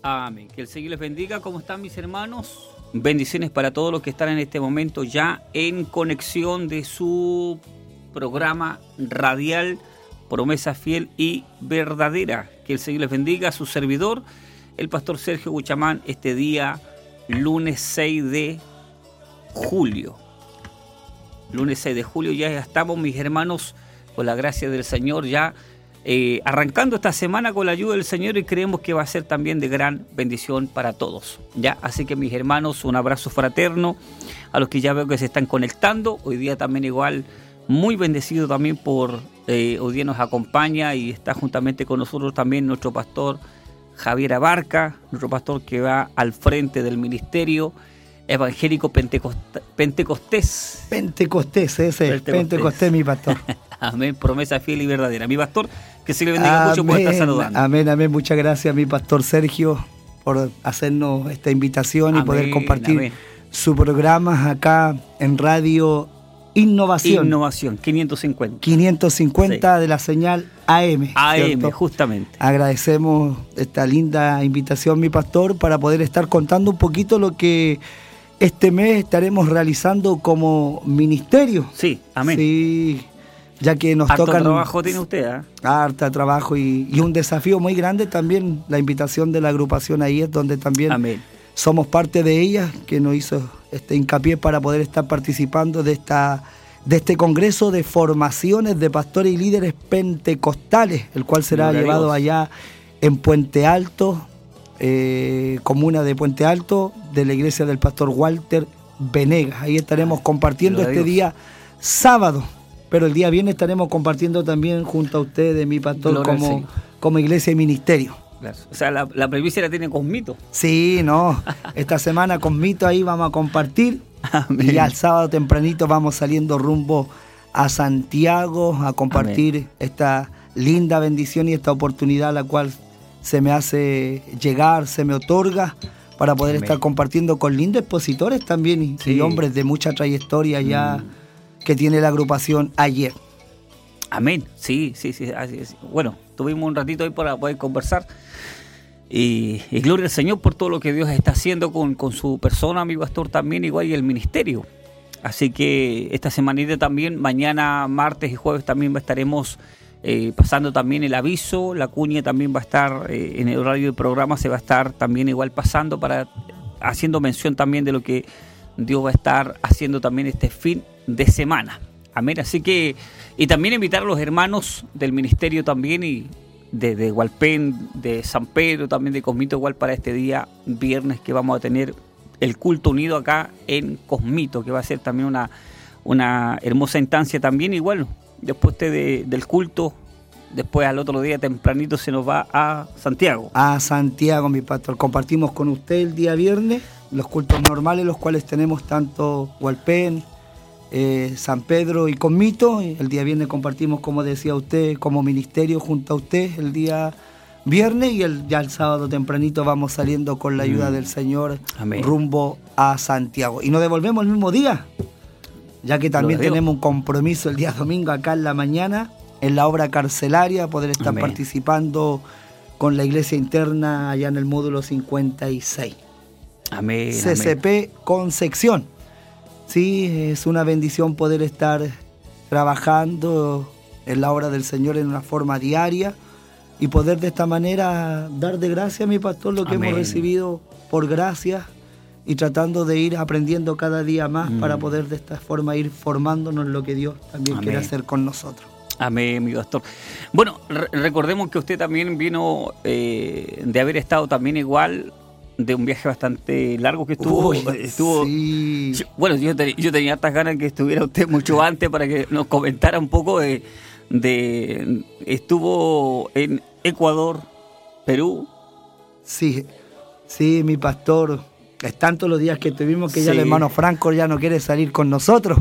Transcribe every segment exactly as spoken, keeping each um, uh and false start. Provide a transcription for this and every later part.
Amén. Que el Señor les bendiga. ¿Cómo están mis hermanos? Bendiciones para todos los que están en este momento ya en conexión de su programa radial Promesa Fiel y Verdadera. Que el Señor les bendiga. Su servidor, el pastor Sergio Guchamán, este día lunes seis de julio. Lunes seis de julio ya estamos, mis hermanos, con la gracia del Señor, ya eh, arrancando esta semana con la ayuda del Señor, y creemos que va a ser también de gran bendición para todos. Ya, así que mis hermanos, un abrazo fraterno a los que ya veo que se están conectando. Hoy día también igual muy bendecido también por eh, hoy día nos acompaña y está juntamente con nosotros también nuestro pastor Javier Abarca, nuestro pastor que va al frente del ministerio evangélico Pentecost- Pentecostés. Pentecostés, ese, Pentecostés, Pentecostés mi pastor. Amén, promesa fiel y verdadera. Mi pastor, que se le bendiga amén, mucho por estar saludando. Amén, amén, muchas gracias mi pastor Sergio por hacernos esta invitación y amén, poder compartir amén. Su programa acá en Radio Innovación. Innovación, quinientos cincuenta. quinientos cincuenta sí. De la señal A M. A M, ¿cierto? Justamente. Agradecemos esta linda invitación, mi pastor, para poder estar contando un poquito lo que este mes estaremos realizando como ministerio. Sí, amén. Sí, ya que nos harto tocan... Harto trabajo tiene usted, ¿eh? Harta trabajo y, y un desafío muy grande también, la invitación de la agrupación ahí es donde también amén. Somos parte de ella, que nos hizo este hincapié para poder estar participando de esta de este congreso de formaciones de pastores y líderes pentecostales, el cual será Gloria llevado allá en Puente Alto, eh, comuna de Puente Alto, de la iglesia del pastor Walter Venegas. Ahí estaremos compartiendo Gloria este día sábado, pero el día viernes estaremos compartiendo también junto a ustedes, mi pastor, como, como iglesia y ministerio. Claro. O sea, la, la previsia la tiene con Mito. Sí, no. Esta semana con Mito ahí vamos a compartir. Amén. Y al sábado tempranito vamos saliendo rumbo a Santiago a compartir amén. Esta linda bendición y esta oportunidad a la cual se me hace llegar, se me otorga para poder amén. Estar compartiendo con lindos expositores también y, sí. y hombres de mucha trayectoria ya mm. que tiene la agrupación ayer. Amén, sí, sí, sí, así es. Bueno, tuvimos un ratito ahí para poder conversar y, y gloria al Señor por todo lo que Dios está haciendo con, con su persona, mi pastor también, igual y el ministerio. Así que esta semanita también, mañana, martes y jueves también estaremos eh, pasando también el aviso, la cuña también va a estar eh, en el horario del programa, se va a estar también igual pasando, para haciendo mención también de lo que Dios va a estar haciendo también este fin de semana. Amén, así que, y también invitar a los hermanos del ministerio también, y de, de Hualpén, de San Pedro, también de Cosmito, igual para este día viernes que vamos a tener el culto unido acá en Cosmito, que va a ser también una, una hermosa instancia también, igual, después de, del culto, después al otro día tempranito se nos va a Santiago. A Santiago, mi pastor, compartimos con usted el día viernes los cultos normales, los cuales tenemos tanto Hualpén, Eh, San Pedro y Cosmito. El día viernes compartimos, como decía usted, como ministerio junto a usted el día viernes, y el, ya el sábado tempranito vamos saliendo con la ayuda mm. del Señor amén. Rumbo a Santiago. Y nos devolvemos el mismo día, ya que también tenemos un compromiso el día domingo acá en la mañana, en la obra carcelaria, poder estar amén. Participando con la iglesia interna allá en el módulo cincuenta y seis. Amén. C C P amén. Concepción. Sí, es una bendición poder estar trabajando en la obra del Señor en una forma diaria y poder de esta manera dar de gracia a mi pastor lo que amén. Hemos recibido por gracia, y tratando de ir aprendiendo cada día más mm. para poder de esta forma ir formándonos en lo que Dios también amén. Quiere hacer con nosotros. Amén, mi pastor. Bueno, re- recordemos que usted también vino eh, de haber estado también igual de un viaje bastante largo que estuvo. Uy, estuvo sí. yo, bueno, yo, te, yo tenía hartas ganas que estuviera usted mucho antes para que nos comentara un poco de, de estuvo en Ecuador, Perú. Sí, sí, mi pastor. Es tanto los días que tuvimos que sí. ya el hermano Franco ya no quiere salir con nosotros.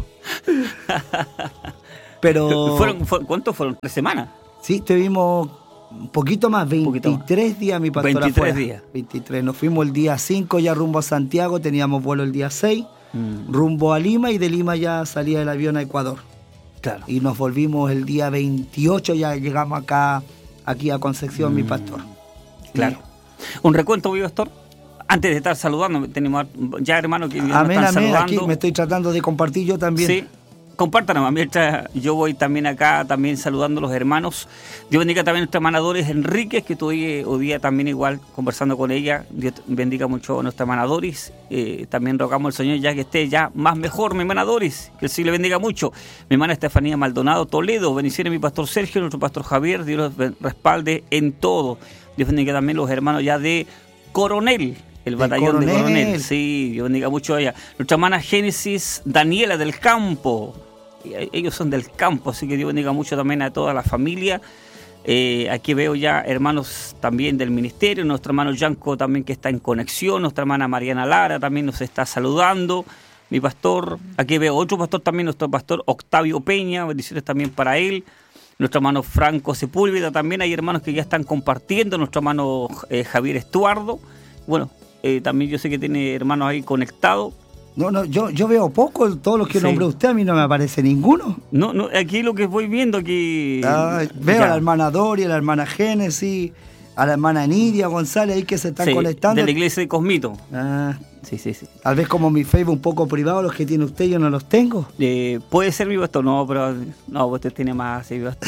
Pero ¿Fueron, fueron, ¿Cuántos fueron? ¿Tres semanas? Sí, estuvimos un poquito más, veintitrés poquito más. Días, mi pastor. veintitrés afuera. días. veintitrés. Nos fuimos el día cinco ya rumbo a Santiago, teníamos vuelo el día seis, mm. rumbo a Lima, y de Lima ya salía el avión a Ecuador. Claro. Y nos volvimos el día veintiocho, ya llegamos acá, aquí a Concepción, mm. mi pastor. Claro. Sí. Un recuento, mi pastor. Antes de estar saludando, tenemos ya hermanos que ya amén, nos están amén. saludando. Aquí me estoy tratando de compartir yo también. Sí. Compártanos, mientras yo voy también acá, también saludando a los hermanos. Dios bendiga también a nuestra hermana Doris Enríquez, que estoy hoy día también igual conversando con ella. Dios bendiga mucho a nuestra hermana Doris. Eh, también rogamos al Señor ya que esté ya más mejor, mi hermana Doris, que el Señor le bendiga mucho. Mi hermana Estefanía Maldonado Toledo, bendiciones mi pastor Sergio, nuestro pastor Javier, Dios los respalde en todo. Dios bendiga también a los hermanos ya de Coronel. El batallón Coronel. de Coronel, sí, Dios bendiga mucho a ella. Nuestra hermana Génesis Daniela del Campo, ellos son del campo, así que Dios bendiga mucho también a toda la familia. Eh, aquí veo ya hermanos también del ministerio, nuestro hermano Yanko también que está en conexión, nuestra hermana Mariana Lara también nos está saludando. Mi pastor, aquí veo otro pastor también, nuestro pastor Octavio Peña, bendiciones también para él. Nuestro hermano Franco Sepúlveda también, hay hermanos que ya están compartiendo, nuestro hermano eh, Javier Estuardo. Bueno, Eh, también yo sé que tiene hermanos ahí conectados. No, no, yo, yo veo poco, todos los que sí. nombró usted, a mí no me aparece ninguno. No, no, aquí lo que voy viendo aquí. Ah, veo ya. a la hermana Doria, a la hermana Génesis, a la hermana Nidia González ahí que se están sí, conectando. De la iglesia de Cosmito. Ah, sí, sí, sí. Tal vez como mi Facebook un poco privado, los que tiene usted yo no los tengo. Eh, puede ser mi pastor, no, pero no, usted tiene más, sí, pastor.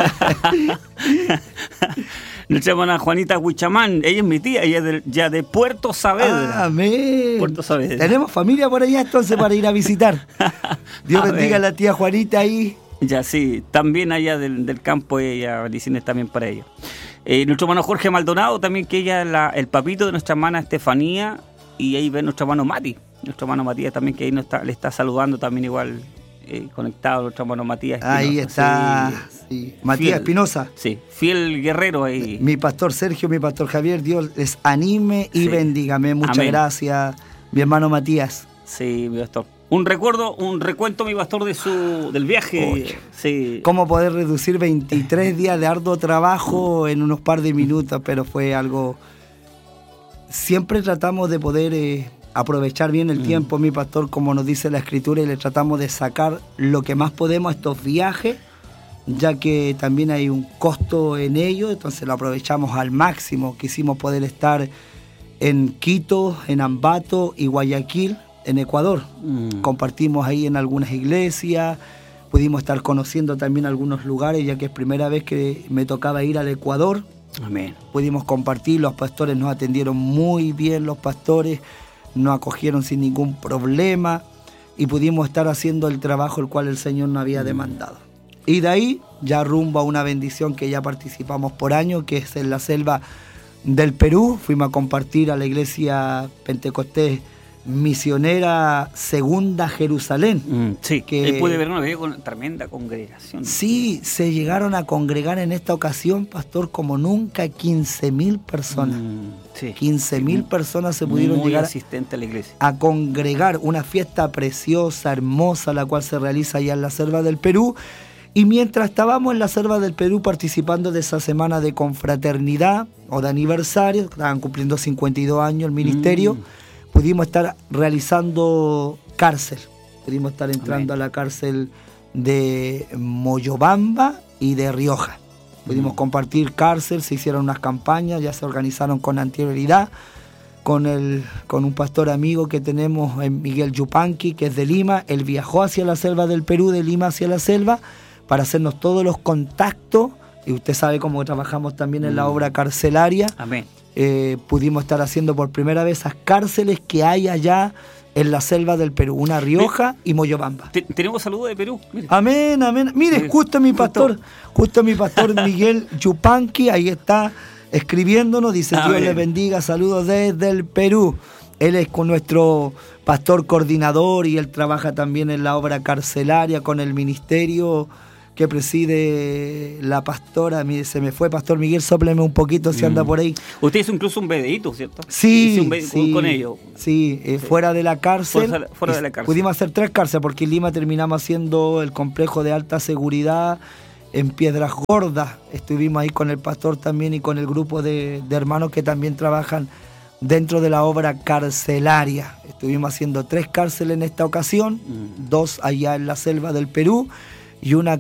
Nuestra hermana Juanita Huichamán, ella es mi tía, ella es de, ya de Puerto Saavedra. Amén. Puerto Saavedra. Tenemos familia por allá entonces para ir a visitar. Dios bendiga a la tía Juanita ahí. Ya, sí, también allá del, del campo, ella, bendiciones también para ella. Eh, nuestro hermano Jorge Maldonado, también que ella es la, el papito de nuestra hermana Estefanía, y ahí ve nuestro hermano Mati, nuestro hermano Matías también, que ahí nos está, le está saludando también igual. Eh, conectado nuestro hermano Matías Espinosa. Ahí está, sí, sí. Matías Espinosa. Sí, fiel guerrero ahí. Mi pastor Sergio, mi pastor Javier, Dios les anime y sí. bendígame. Muchas Amén. Gracias, mi hermano Matías. Sí, mi pastor. Un recuerdo, un recuento, mi pastor, de su del viaje. Sí. ¿Cómo poder reducir veintitrés días de arduo trabajo en unos par de minutos? Pero fue algo... Siempre tratamos de poder... Eh, aprovechar bien el mm. tiempo, mi pastor, como nos dice la Escritura, y le tratamos de sacar lo que más podemos a estos viajes, ya que también hay un costo en ello, entonces lo aprovechamos al máximo. Quisimos poder estar en Quito, en Ambato y Guayaquil, en Ecuador. Mm. Compartimos ahí en algunas iglesias, pudimos estar conociendo también algunos lugares, ya que es primera vez que me tocaba ir al Ecuador. Amén. Pudimos compartir, los pastores nos atendieron muy bien, los pastores nos acogieron sin ningún problema y pudimos estar haciendo el trabajo el cual el Señor nos había demandado. Y de ahí ya rumbo a una bendición que ya participamos por año, que es en la selva del Perú. Fuimos a compartir a la iglesia Pentecostés Misionera Segunda Jerusalén. Mm, sí, que pude ver una con tremenda congregación. Sí, se llegaron a congregar en esta ocasión, pastor, como nunca, quince mil personas. Mm, sí, quince mil sí, personas se pudieron muy llegar asistente a la iglesia. A congregar. Una fiesta preciosa, hermosa, la cual se realiza allá en la selva del Perú. Y mientras estábamos en la selva del Perú participando de esa semana de confraternidad o de aniversario, estaban cumpliendo cincuenta y dos años el ministerio, mm. pudimos estar realizando cárcel. Pudimos estar entrando Amén. A la cárcel de Moyobamba y de Rioja. Pudimos mm. compartir cárcel, se hicieron unas campañas, ya se organizaron con anterioridad, con, el, con un pastor amigo que tenemos, Miguel Yupanqui, que es de Lima. Él viajó hacia la selva del Perú, de Lima hacia la selva, para hacernos todos los contactos, y usted sabe cómo trabajamos también en mm. la obra carcelaria. Amén. Eh, pudimos estar haciendo por primera vez esas cárceles que hay allá en la selva del Perú, una Rioja y Moyobamba. Te, tenemos saludos de Perú. Mire. Amén, amén. Mire, Mire, justo mi pastor, justo, justo mi pastor Miguel Yupanqui, ahí está escribiéndonos, dice Dios le bendiga, saludos desde el Perú. Él es con nuestro pastor coordinador y él trabaja también en la obra carcelaria con el ministerio que preside la pastora. Mire, se me fue, pastor Miguel, sópleme un poquito si anda por ahí. Usted hizo incluso un videíto, ¿cierto? Sí, hizo un videíto sí, con ellos. Sí, eh, sí, fuera de la cárcel. Fuera, fuera de la cárcel. Pudimos hacer tres cárceles porque en Lima terminamos haciendo el complejo de alta seguridad en Piedras Gordas. Estuvimos ahí con el pastor también y con el grupo de, de hermanos que también trabajan dentro de la obra carcelaria. Estuvimos haciendo tres cárceles en esta ocasión, mm. dos allá en la selva del Perú y una